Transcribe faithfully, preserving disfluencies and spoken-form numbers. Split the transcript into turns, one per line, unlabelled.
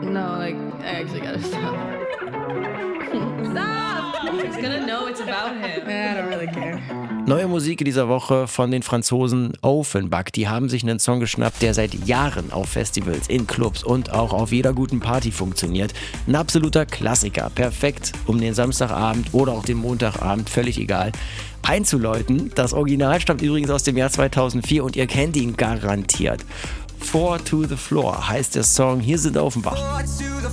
No, like, I actually gotta stop. Stop! He's gonna know it's about him. I don't really care.
Neue Musik in dieser Woche von den Franzosen Offenbach. Die haben sich einen Song geschnappt, der seit Jahren auf Festivals, in Clubs und auch auf jeder guten Party funktioniert. Ein absoluter Klassiker. Perfekt, um den Samstagabend oder auch den Montagabend, völlig egal, einzuläuten. Das Original stammt übrigens aus dem Jahr zweitausendvier und ihr kennt ihn garantiert. Four to the Floor heißt der Song. Hier sind Offenbach.